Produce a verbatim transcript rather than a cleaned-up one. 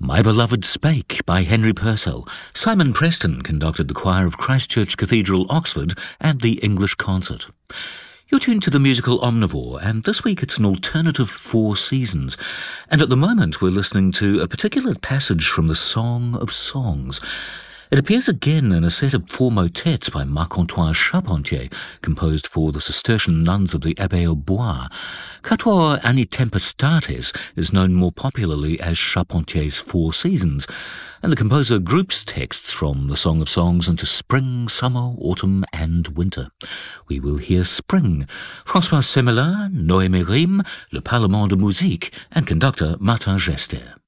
My Beloved Spake by Henry Purcell. Simon Preston conducted the choir of Christ Church Cathedral, Oxford, and the English Concert. You're tuned to the musical Omnivore, and this week it's an alternative four seasons. And at the moment we're listening to a particular passage from the Song of Songs. It appears again in a set of four motets by Marc-Antoine Charpentier, composed for the Cistercian nuns of the Abbey of Blois. Quatuor Anni Tempestatis is known more popularly as Charpentier's Four Seasons, and the composer groups texts from the Song of Songs into spring, summer, autumn, and winter. We will hear Spring, François Semelin, Noémie Rime, Le Parlement de Musique, and conductor Martin Gester.